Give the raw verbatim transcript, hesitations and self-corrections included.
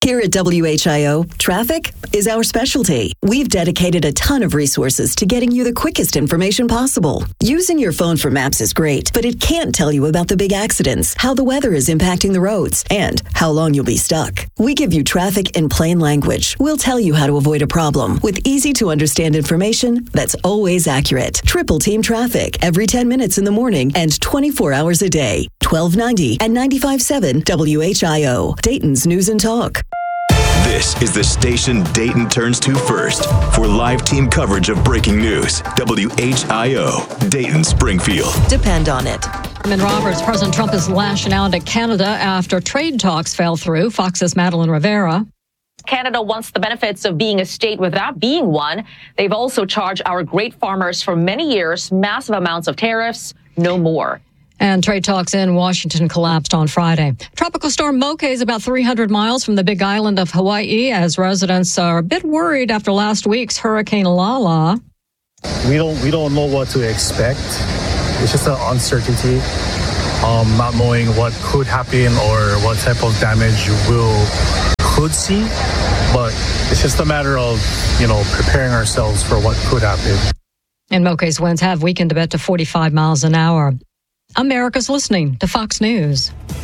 Here at W H I O, traffic is our specialty. We've dedicated a ton of resources to getting you the quickest information possible. Using your phone for maps is great, but it can't tell you about the big accidents, how the weather is impacting the roads, and how long you'll be stuck. We give you traffic in plain language. We'll tell you how to avoid a problem with easy-to-understand information that's always accurate. Triple Team Traffic every ten minutes in the morning and twenty-four hours a day. twelve ninety and ninety-five point seven W H I O, Dayton's News and Talk. This is the station Dayton turns to first for live team coverage of breaking news. W H I O, Dayton Springfield. Depend on it. Norman Roberts, President Trump is lashing out at Canada after trade talks fell through. Fox's Madeline Rivera. Canada wants the benefits of being a state without being one. They've also charged our great farmers for many years massive amounts of tariffs. No more. And trade talks in Washington collapsed on Friday. Tropical storm Moke is about three hundred miles from the big island of Hawaii, as residents are a bit worried after last week's Hurricane Lala. We don't we don't know what to expect. It's just an uncertainty, um, not knowing what could happen or what type of damage we'll could see. But it's just a matter of, you know, preparing ourselves for what could happen. And Moke's winds have weakened a bit to forty-five miles an hour. America's listening to Fox News.